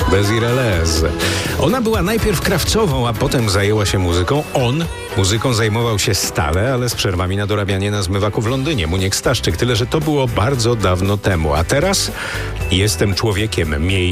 Bez irelez. Ona była najpierw krawcową, a potem zajęła się muzyką. On muzyką zajmował się stale, ale z przerwami na dorabianie na zmywaku w Londynie. Muniek Staszczyk. Tyle, że to było bardzo dawno temu. A teraz jestem człowiekiem miejsc.